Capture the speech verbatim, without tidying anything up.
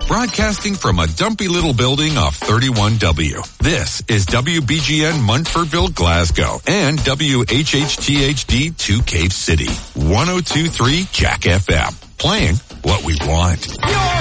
broadcasting from a dumpy little building off thirty-one W. This is W B G N Munfordville, Glasgow, and W H H T H D two Cave City, one oh two point three Jack F M, playing what we want.